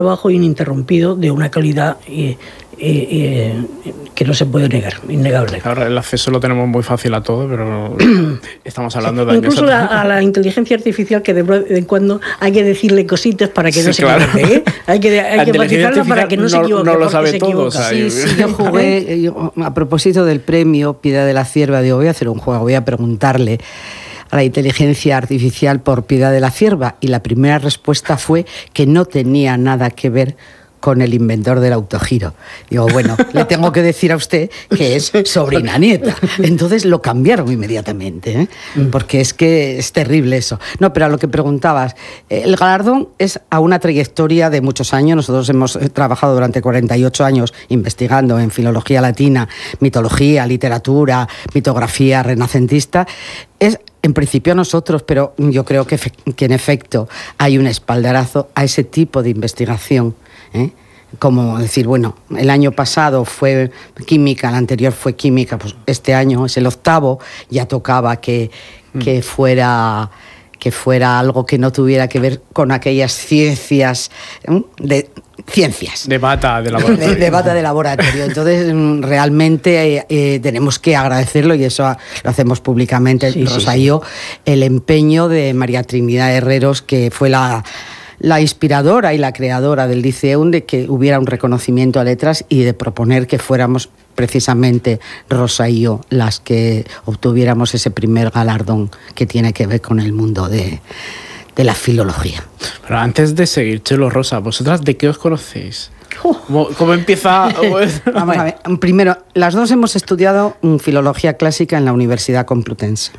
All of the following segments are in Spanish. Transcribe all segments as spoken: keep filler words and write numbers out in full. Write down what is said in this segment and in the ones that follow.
trabajo ininterrumpido de una calidad eh, eh, eh, que no se puede negar, innegable. Ahora el acceso lo tenemos muy fácil a todo, pero estamos hablando de incluso años a, a la inteligencia artificial, que de vez en cuando hay que decirle cositas para que sí, no se claro. equivoque, ¿eh? Hay que, hay que matizarla para que no, no se equivoque. No lo sabe todo. O sea, sí, sí, yo jugué, yo, a propósito del premio Piedad de la Cierva, digo, voy a hacer un juego, voy a preguntarle a la inteligencia artificial por Piedad de la Cierva, y la primera respuesta fue que no tenía nada que ver con el inventor del autogiro. Digo, bueno, le tengo que decir a usted que es sobrina nieta. Entonces lo cambiaron inmediatamente, ¿eh? Porque es que es terrible eso. No, pero a lo que preguntabas, el galardón es a una trayectoria de muchos años. Nosotros hemos trabajado durante cuarenta y ocho años investigando en filología latina, mitología, literatura, mitografía renacentista. Es en principio a nosotros, pero yo creo que, que en efecto hay un espaldarazo a ese tipo de investigación, ¿eh? Como decir, bueno, el año pasado fue química, el anterior fue química, pues este año es el octavo, ya tocaba que, que fuera... que fuera algo que no tuviera que ver con aquellas ciencias ¿eh? de ciencias. De bata de laboratorio. De, de bata de laboratorio. Entonces, realmente eh, eh, tenemos que agradecerlo, y eso lo hacemos públicamente, sí, Rosa sí, y yo, el empeño de María Trinidad Herreros, que fue la, la inspiradora y la creadora del Liceum, de que hubiera un reconocimiento a letras y de proponer que fuéramos precisamente Rosa y yo las que obtuviéramos ese primer galardón que tiene que ver con el mundo de, de la filología. Pero antes de seguir, Chelo, Rosa, ¿vosotras de qué os conocéis? ¿Cómo, cómo empieza? Vamos a ver, primero, las dos hemos estudiado filología clásica en la Universidad Complutense.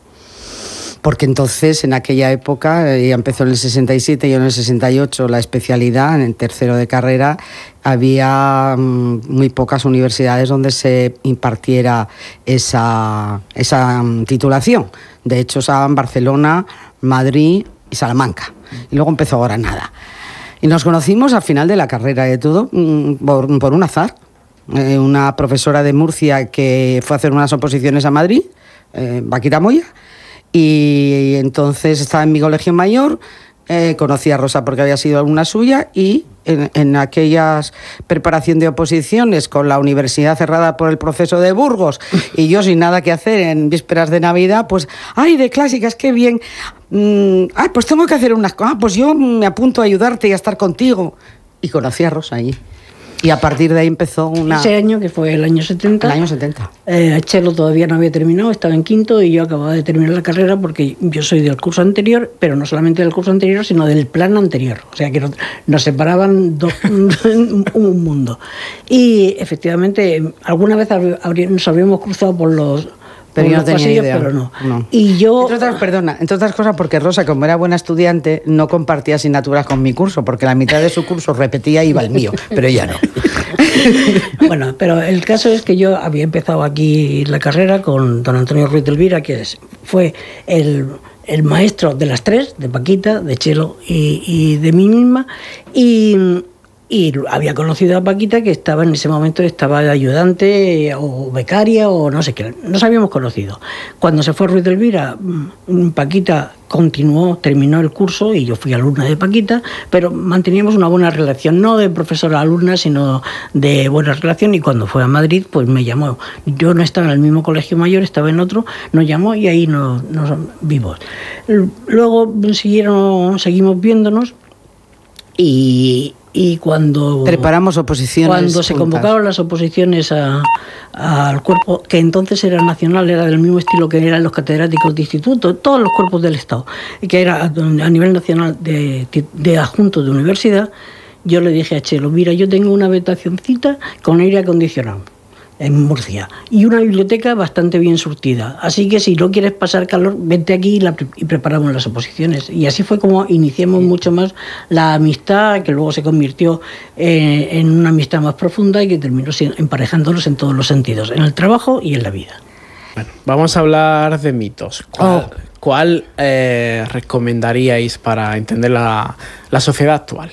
Porque entonces, en aquella época, ella empezó en el sesenta y siete, yo en el sesenta y ocho, la especialidad, en el tercero de carrera, había um, muy pocas universidades donde se impartiera esa, esa um, titulación. De hecho, estaban Barcelona, Madrid y Salamanca. Y luego empezó Granada. Y nos conocimos al final de la carrera, de todo, um, por, por un azar. Eh, una profesora de Murcia que fue a hacer unas oposiciones a Madrid, eh, Paquita Moya, y entonces estaba en mi colegio mayor, eh, conocí a Rosa porque había sido alumna suya, y en, en aquellas preparación de oposiciones con la universidad cerrada por el proceso de Burgos y yo sin nada que hacer en vísperas de Navidad, pues, ¡ay, de clásicas, qué bien! Mm, ¡Ay, pues tengo que hacer unas cosas! Ah, pues yo me apunto a ayudarte y a estar contigo. Y conocí a Rosa allí. Y a partir de ahí empezó una... Ese año, que fue el año setenta. El año setenta. Eh, Chelo todavía no había terminado, estaba en quinto, y yo acababa de terminar la carrera porque yo soy del curso anterior, pero no solamente del curso anterior, sino del plan anterior. O sea que nos, nos separaban dos, un mundo. Y efectivamente, alguna vez habría, nos habríamos cruzado por los... Pero yo no tenía pasillos, idea. Pero no. no. Y yo... Entre otras, perdona, entre otras cosas porque Rosa, como era buena estudiante, no compartía asignaturas con mi curso, porque la mitad de su curso repetía y iba al mío, pero ella no. Bueno, pero el caso es que yo había empezado aquí la carrera con don Antonio Ruiz de Elvira, que es, fue el, el maestro de las tres, de Paquita, de Chelo y, y de mí misma, y... Y había conocido a Paquita, que estaba en ese momento, estaba de ayudante o becaria o no sé qué, nos habíamos conocido. Cuando se fue Ruiz de Elvira, Paquita continuó, terminó el curso y yo fui alumna de Paquita, pero manteníamos una buena relación, no de profesora-alumna, sino de buena relación, y cuando fue a Madrid, pues me llamó. Yo no estaba en el mismo colegio mayor, estaba en otro, nos llamó y ahí nos, nos vimos. Luego siguieron, seguimos viéndonos y... Y cuando preparamos oposiciones cuando se juntas. Convocaron las oposiciones a, a, al cuerpo, que entonces era nacional, era del mismo estilo que eran los catedráticos de instituto, todos los cuerpos del Estado, que era a nivel nacional de, de adjuntos de universidad, yo le dije a Chelo, mira, yo tengo una habitacioncita con aire acondicionado en Murcia y una biblioteca bastante bien surtida, así que si no quieres pasar calor, vente aquí y, la, y preparamos las oposiciones. Y así fue como iniciamos mucho más la amistad, que luego se convirtió eh, en una amistad más profunda y que terminó emparejándonos en todos los sentidos, en el trabajo y en la vida. Bueno, vamos a hablar de mitos. ¿Cuál, oh. ¿cuál eh, recomendaríais para entender la, la sociedad actual?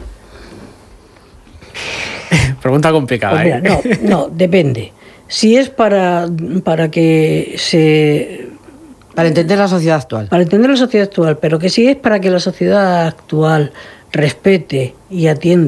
Pregunta complicada, pues mira, ¿eh? No, no, depende. Si es para, para que se... Para entender la sociedad actual. Para entender la sociedad actual, pero que si es para que la sociedad actual respete y atienda